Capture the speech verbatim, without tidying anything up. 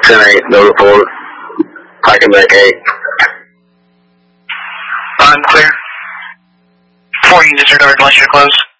ten eight, no report. Packing back eight. Unclear. Four units disregard unless you're close.